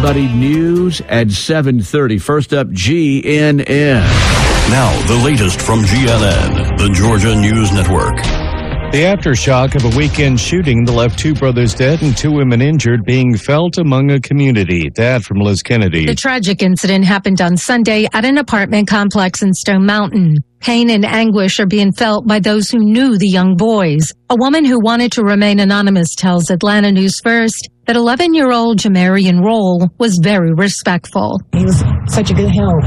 everybody. News at 7:30. First up, GNN. Now, the latest from GNN, the Georgia News Network. The aftershock of a weekend shooting that left 2 brothers dead and 2 women injured being felt among a community. That from Liz Kennedy. The tragic incident happened on Sunday at an apartment complex in Stone Mountain. Pain and anguish are being felt by those who knew the young boys. A woman who wanted to remain anonymous tells Atlanta News First that 11-year-old Jamarian Roll was very respectful. He was such a good help,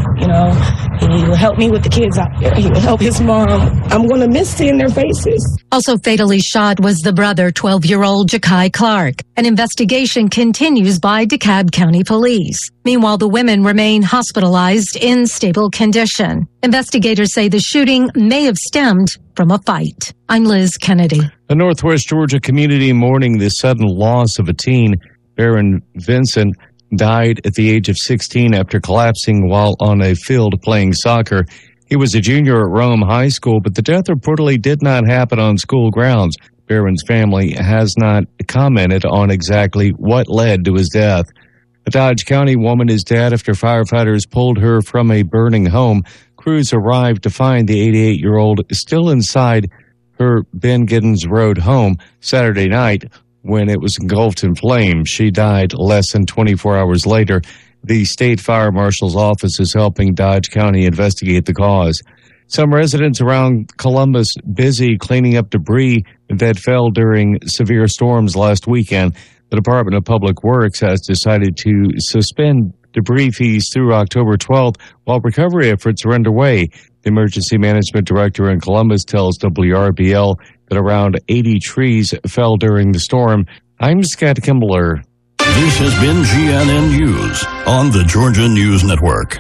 He would help me with the kids out there. He would help his mom. I'm going to miss seeing their faces. Also fatally shot was the brother, 12-year-old Ja'Kai Clark. An investigation continues by DeKalb County Police. Meanwhile, the women remain hospitalized in stable condition. Investigators say the shooting may have stemmed from a fight. I'm Liz Kennedy. A Northwest Georgia community mourning the sudden loss of a teen. Baron Vincent died at the age of 16 after collapsing while on a field playing soccer. He was a junior at Rome High School, but the death reportedly did not happen on school grounds. Baron's family has not commented on exactly what led to his death. A Dodge County woman is dead after firefighters pulled her from a burning home. Crews arrived to find the 88-year-old still inside her Ben Giddens Road home Saturday night when it was engulfed in flames. She died less than 24 hours later. The state fire marshal's office is helping Dodge County investigate the cause. Some residents around Columbus busy cleaning up debris that fell during severe storms last weekend. The Department of Public Works has decided to suspend debris fees through October 12th while recovery efforts are underway. The Emergency Management Director in Columbus tells WRBL that around 80 trees fell during the storm. I'm Scott Kimbler. This has been GNN News on the Georgia News Network.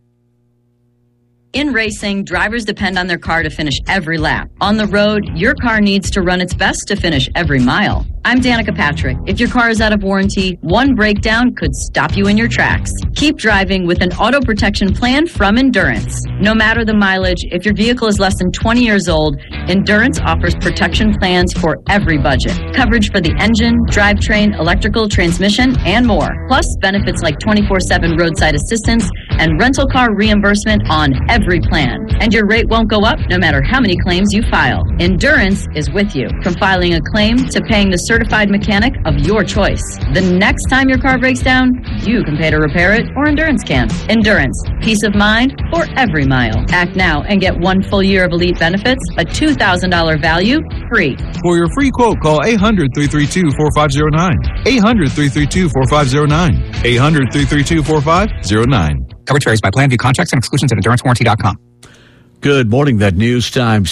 In racing, drivers depend on their car to finish every lap. On the road, your car needs to run its best to finish every mile. I'm Danica Patrick. If your car is out of warranty, one breakdown could stop you in your tracks. Keep driving with an auto protection plan from Endurance. No matter the mileage, if your vehicle is less than 20 years old, Endurance offers protection plans for every budget. Coverage for the engine, drivetrain, electrical, transmission, and more. Plus, benefits like 24/7 roadside assistance and rental car reimbursement on every plan. And your rate won't go up no matter how many claims you file. Endurance is with you. From filing a claim to paying the certified mechanic of your choice. The next time your car breaks down, you can pay to repair it, or Endurance can. Endurance, peace of mind for every mile. Act now and get 1 full year of elite benefits, a $2,000 value, free. For your free quote, call 800-332-4509. 800-332-4509. 800-332-4509. Coverage varies by plan. View contracts and exclusions at EnduranceWarranty.com. Good morning. That news time,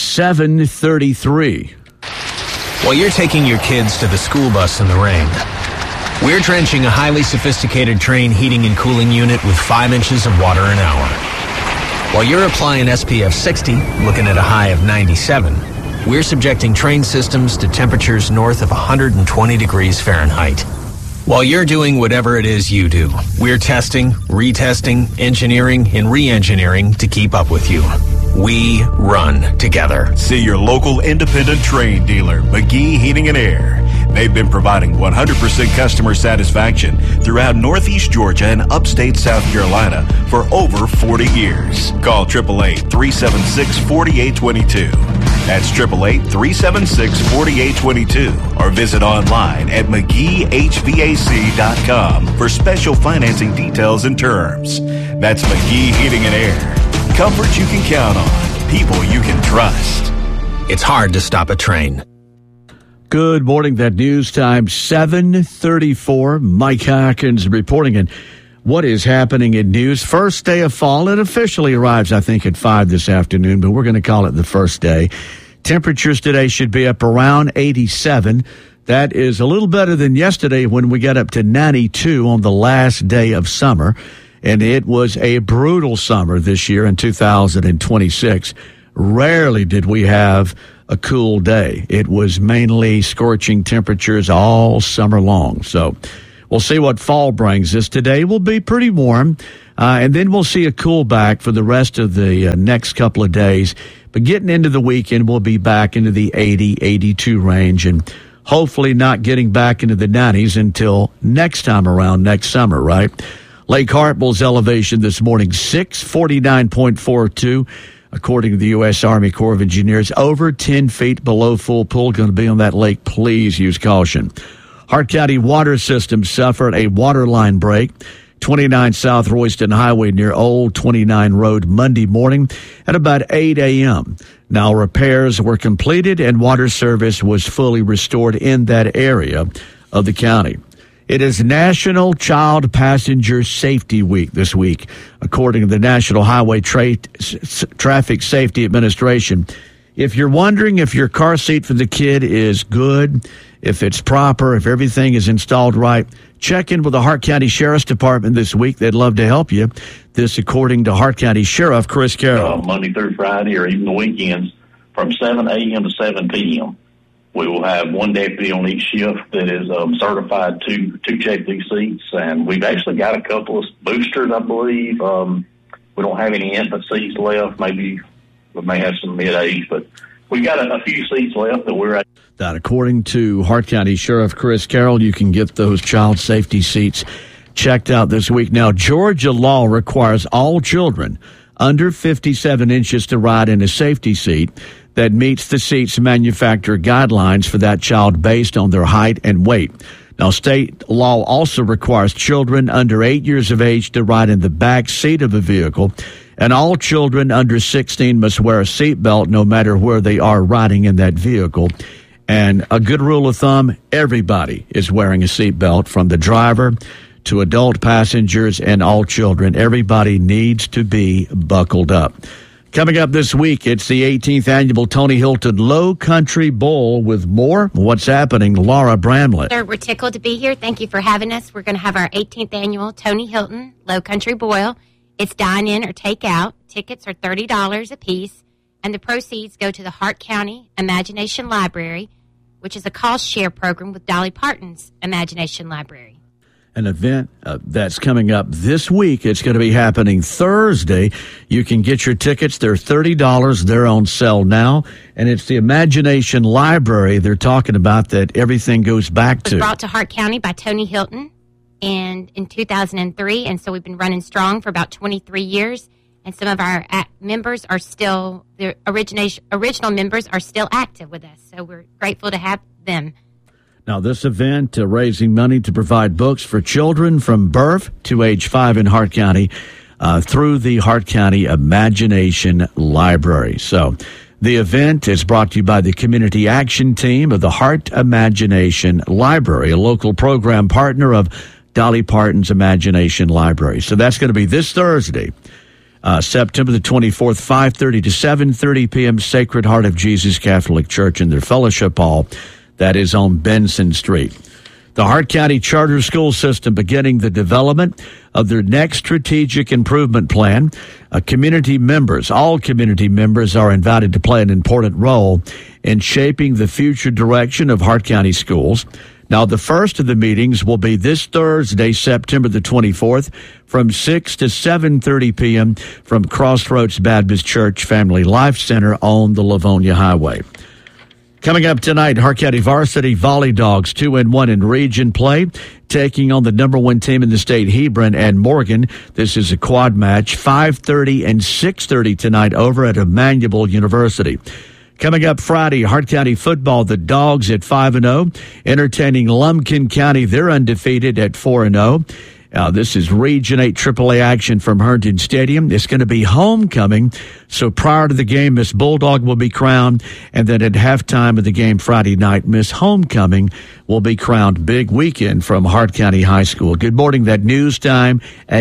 7:33. While you're taking your kids to the school bus in the rain, we're drenching a highly sophisticated Trane heating and cooling unit with 5 inches of water an hour. While you're applying SPF 60, looking at a high of 97, we're subjecting Trane systems to temperatures north of 120 degrees Fahrenheit. While you're doing whatever it is you do, we're testing, retesting, engineering, and re-engineering to keep up with you. We run together. See your local independent Trane dealer, McGee Heating and Air. They've been providing 100% customer satisfaction throughout Northeast Georgia and upstate South Carolina for over 40 years. Call 888-376-4822. That's 888-376-4822. Or visit online at McGeeHVAC.com for special financing details and terms. That's McGee Heating and Air. Comfort you can count on. People you can trust. It's hard to stop a train. Good morning. That news time, 7:34. Mike Hawkins reporting. And what is happening in news? First day of fall. It officially arrives, I think, at 5 this afternoon, but we're going to call it the first day. Temperatures today should be up around 87. That is a little better than yesterday when we got up to 92 on the last day of summer. And it was a brutal summer this year in 2026. Rarely did we have a cool day. It was mainly scorching temperatures all summer long. So we'll see what fall brings us. Today will be pretty warm, and then we'll see a cool back for the rest of the next couple of days. But getting into the weekend, we'll be back into the 80, 82 range, and hopefully not getting back into the 90s until next time around next summer, right? Lake Hartwell's elevation this morning, 649.42. According to the U.S. Army Corps of Engineers, over 10 feet below full pool. Going to be on that lake. Please use caution. Hart County water system suffered a water line break. 29 South Royston Highway near Old 29 Road Monday morning at about 8 a.m. Now repairs were completed and water service was fully restored in that area of the county. It is National Child Passenger Safety Week this week, according to the National Highway Traffic Safety Administration. If you're wondering if your car seat for the kid is good, if it's proper, if everything is installed right, check in with the Hart County Sheriff's Department this week. They'd love to help you. This according to Hart County Sheriff Chris Carroll. Monday through Friday or even the weekends from 7 a.m. to 7 p.m. We will have one deputy on each shift that is certified to check these seats, and we've actually got a couple of boosters, I believe. We don't have any infant seats left. Maybe we may have some mid-age, but we've got a few seats left that we're at. That, according to Hart County Sheriff Chris Carroll, you can get those child safety seats checked out this week. Now, Georgia law requires all children under 57 inches to ride in a safety seat that meets the seat's manufacturer guidelines for that child based on their height and weight. Now, state law also requires children under 8 years of age to ride in the back seat of a vehicle, and all children under 16 must wear a seatbelt no matter where they are riding in that vehicle. And a good rule of thumb, everybody is wearing a seatbelt, from the driver to adult passengers and all children. Everybody needs to be buckled up. Coming up this week, it's the 18th annual Tony Hilton Low Country Bowl. With more, what's happening, Laura Bramlett. Sir, we're tickled to be here. Thank you for having us. We're going to have our 18th annual Tony Hilton Low Country Bowl. It's dine-in or take-out. Tickets are $30 a piece, and the proceeds go to the Hart County Imagination Library, which is a cost share program with Dolly Parton's Imagination Library. An event that's coming up this week. It's going to be happening Thursday. You can get your tickets. They're $30. They're on sale now. And it's the Imagination Library they're talking about that everything goes back to. It was brought to Hart County by Tony Hilton and in 2003. And so we've been running strong for about 23 years. And some of our members are still, the original members are still active with us. So we're grateful to have them. Now, this event, raising money to provide books for children from birth to age 5 in Hart County through the Hart County Imagination Library. So the event is brought to you by the Community Action Team of the Hart Imagination Library, a local program partner of Dolly Parton's Imagination Library. So that's going to be this Thursday, September the 24th, 5:30 to 7:30 p.m., Sacred Heart of Jesus Catholic Church in their fellowship hall. That is on Benson Street. The Hart County Charter School System beginning the development of their next strategic improvement plan. All community members are invited to play an important role in shaping the future direction of Hart County schools. Now, the first of the meetings will be this Thursday, September the 24th, from 6 to 7:30 p.m. from Crossroads Baptist Church Family Life Center on the Livonia Highway. Coming up tonight, Hart County Varsity Volley Dogs 2-1 in region play, taking on the number 1 team in the state, Hebron and Morgan. This is a quad match, 5:30 and 6:30 tonight over at Emmanuel University. Coming up Friday, Hart County football, the Dogs at 5-0, entertaining Lumpkin County. They're undefeated at 4-0. This is Region 8 AAA action from Herndon Stadium. It's going to be homecoming, so prior to the game, Miss Bulldog will be crowned, and then at halftime of the game Friday night, Miss Homecoming will be crowned. Big weekend from Hart County High School. Good morning. That news time at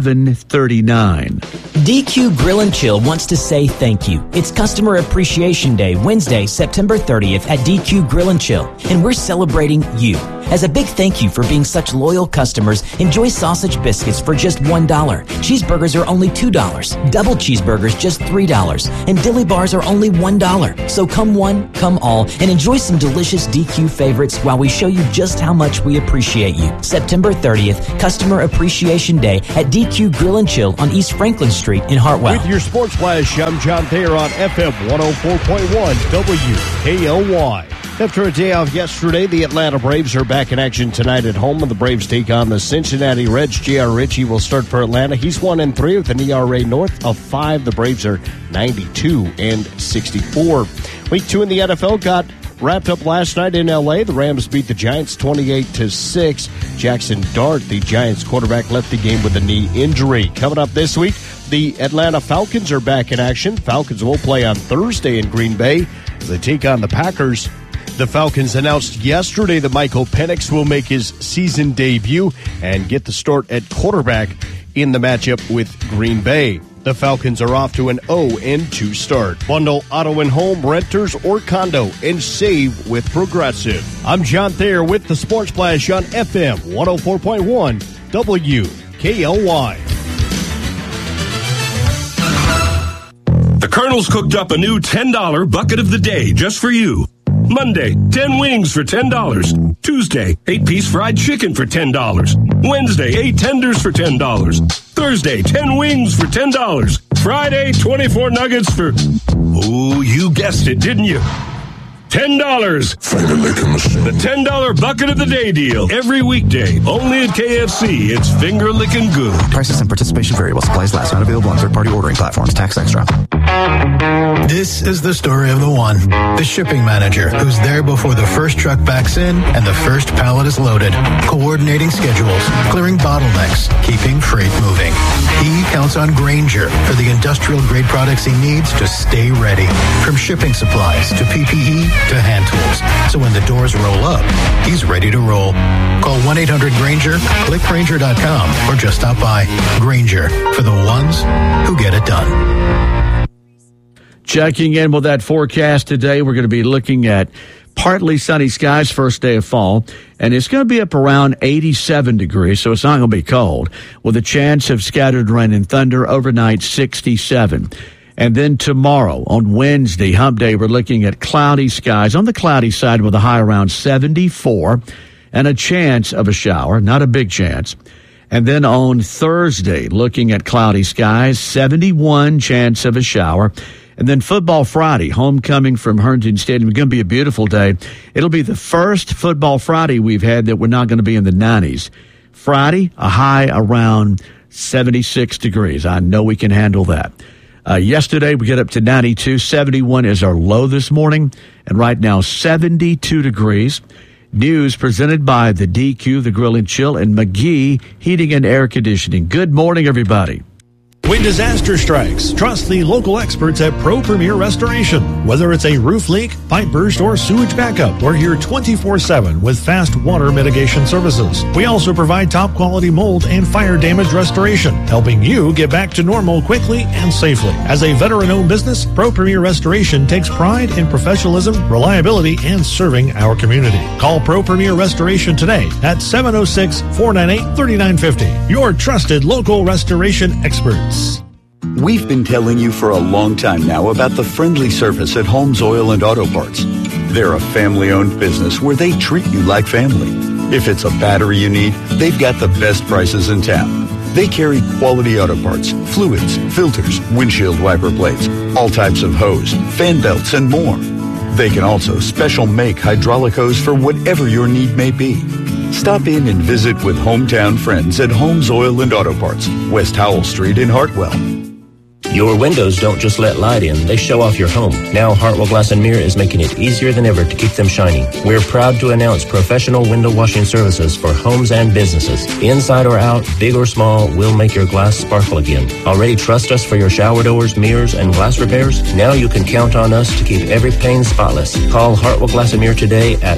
7:39. DQ Grill and Chill wants to say thank you. It's Customer Appreciation Day, Wednesday, September 30th at DQ Grill and Chill, and we're celebrating you. As a big thank you for being such loyal customers, enjoy sausage biscuits for just $1. Cheeseburgers are only $2. Double cheeseburgers just $3. And dilly bars are only $1. So come one, come all, and enjoy some delicious DQ favorites while we show you just how much we appreciate you. September 30th, Customer Appreciation Day at DQ Grill and Chill on East Franklin Street in Hartwell. With your Sports Flash, I'm John Thayer on FM 104.1 WKLY. After a day off yesterday, the Atlanta Braves are back in action tonight at home, and the Braves take on the Cincinnati Reds. J.R. Ritchie will start for Atlanta. He's 1-3 with an ERA north of 5. The Braves are 92-64. Week 2 in the NFL got wrapped up last night in L.A. The Rams beat the Giants 28-6. Jackson Dart, the Giants quarterback, left the game with a knee injury. Coming up this week, the Atlanta Falcons are back in action. Falcons will play on Thursday in Green Bay as they take on the Packers. The Falcons announced yesterday that Michael Penix will make his season debut and get the start at quarterback in the matchup with Green Bay. The Falcons are off to an 0-2 start. Bundle auto and home, renters, or condo and save with Progressive. I'm John Thayer with the Sports Flash on FM 104.1 WKLY. The Colonel's cooked up a new $10 bucket of the day just for you. Monday, 10 wings for $10. Tuesday, 8-piece fried chicken for $10. Wednesday, 8 tenders for $10. Thursday, 10 wings for $10. Friday, 24 nuggets for... Oh, you guessed it, didn't you? $10. The $10 bucket of the day deal. Every weekday, only at KFC. It's finger-licking good. Prices and participation variable. Supplies last. Not available on third-party ordering platforms. Tax extra. This is the story of the one. The shipping manager who's there before the first truck backs in and the first pallet is loaded. Coordinating schedules, clearing bottlenecks, keeping freight moving. He counts on Grainger for the industrial-grade products he needs to stay ready. From shipping supplies to PPE to hand tools. So when the doors roll up, he's ready to roll. Call 1-800-GRAINGER, click Grainger.com, or just stop by. Grainger, for the ones who get it done. Checking in with that forecast today, we're going to be looking at partly sunny skies first day of fall, and it's going to be up around 87 degrees, so it's not going to be cold, with a chance of scattered rain and thunder overnight 67. And then tomorrow, on Wednesday, hump day, we're looking at cloudy skies on the cloudy side with a high around 74 and a chance of a shower, not a big chance. And then on Thursday, looking at cloudy skies, 71 chance of a shower. And then football Friday, homecoming from Herndon Stadium. It's going to be a beautiful day. It'll be the first football Friday we've had that we're not going to be in the 90s. Friday, a high around 76 degrees. I know we can handle that. Yesterday, we get up to 92. 71 is our low this morning. And right now, 72 degrees. News presented by the DQ, the Grill and Chill, and McGee Heating and Air Conditioning. Good morning, everybody. When disaster strikes, trust the local experts at Pro Premier Restoration. Whether it's a roof leak, pipe burst, or sewage backup, we're here 24/7 with fast water mitigation services. We also provide top quality mold and fire damage restoration, helping you get back to normal quickly and safely. As a veteran-owned business, Pro Premier Restoration takes pride in professionalism, reliability, and serving our community. Call Pro Premier Restoration today at 706-498-3950. Your trusted local restoration experts. We've been telling you for a long time now about the friendly service at Holmes Oil and Auto Parts. They're a family-owned business where they treat you like family. If it's a battery you need, they've got the best prices in town. They carry quality auto parts, fluids, filters, windshield wiper blades, all types of hose, fan belts, and more. They can also special make hydraulic hose for whatever your need may be. Stop in and visit with hometown friends at Holmes Oil and Auto Parts, West Howell Street in Hartwell. Your windows don't just let light in, they show off your home. Now Hartwell Glass & Mirror is making it easier than ever to keep them shining. We're proud to announce professional window washing services for homes and businesses. Inside or out, big or small, we'll make your glass sparkle again. Already trust us for your shower doors, mirrors, and glass repairs? Now you can count on us to keep every pane spotless. Call Hartwell Glass & Mirror today at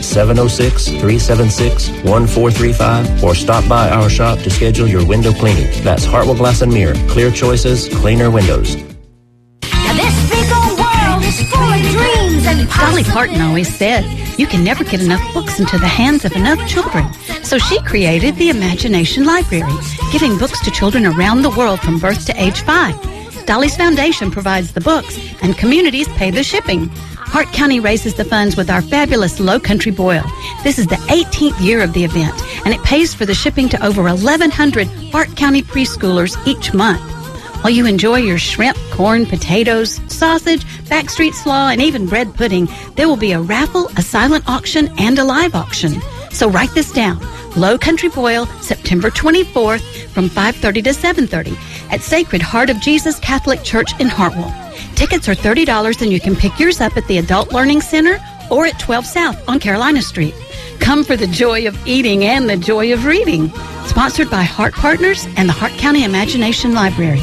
706-376-1435 or stop by our shop to schedule your window cleaning. That's Hartwell Glass & Mirror. Clear choices, cleaner windows. Now this big old world is full of dreams and Dolly Parton always said, you can never get enough books into the hands of enough children. So she created the Imagination Library, giving books to children around the world from birth to age 5. Dolly's Foundation provides the books, and communities pay the shipping. Hart County raises the funds with our fabulous Low Country Boil. This is the 18th year of the event, and it pays for the shipping to over 1,100 Hart County preschoolers each month. While you enjoy your shrimp, corn, potatoes, sausage, backstreet slaw, and even bread pudding, there will be a raffle, a silent auction, and a live auction. So write this down. Low Country Boil, September 24th from 5:30 to 7:30 at Sacred Heart of Jesus Catholic Church in Hartwell. Tickets are $30 and you can pick yours up at the Adult Learning Center or at 12 South on Carolina Street. Come for the joy of eating and the joy of reading. Sponsored by Heart Partners and the Hart County Imagination Library.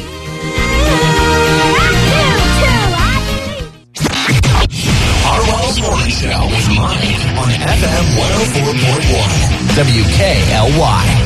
Harwell's Morning Show with Mike on FM 104.1 WKLY.